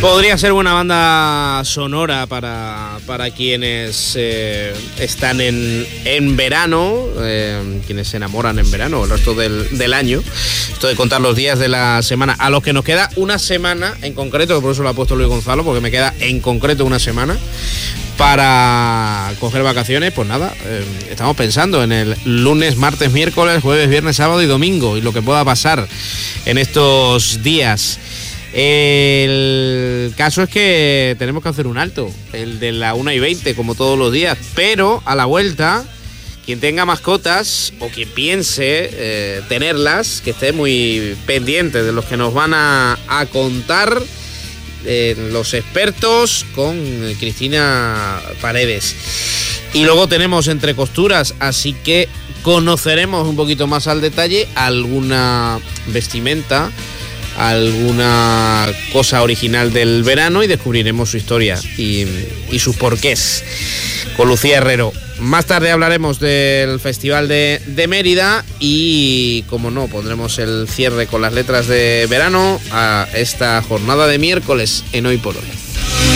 Podría ser buena banda sonora para quienes están en verano, quienes se enamoran en verano el resto del año. Esto de contar los días de la semana, a los que nos queda una semana en concreto, por eso lo ha puesto Luis Gonzalo, porque me queda en concreto una semana para coger vacaciones. Pues nada, estamos pensando en el lunes, martes, miércoles, jueves, viernes, sábado y domingo, y lo que pueda pasar en estos días. El caso es que tenemos que hacer un alto, el de la 1:20, como todos los días, pero a la vuelta, quien tenga mascotas o quien piense tenerlas, que esté muy pendiente de los que nos van a contar los expertos con Cristina Paredes. Y luego tenemos entre costuras, así que conoceremos un poquito más al detalle alguna vestimenta, alguna cosa original del verano, y descubriremos su historia y sus porqués con Lucía Herrero. Más tarde hablaremos del Festival de Mérida y, como no, pondremos el cierre con las letras de verano a esta jornada de miércoles en Hoy por Hoy.